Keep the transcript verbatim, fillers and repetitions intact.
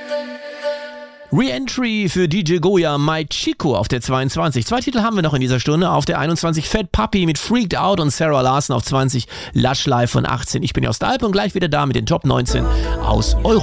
Re-Entry für D J Goya, My Chico auf der zweiundzwanzig. Zwei Titel haben wir noch in dieser Stunde. Auf der einundzwanzig Fat Puppy mit Freaked Out und Sarah Larson auf zwanzig. Lush Live von achtzehn. Ich bin Jost Alp und gleich wieder da mit den Top neunzehn aus Europa.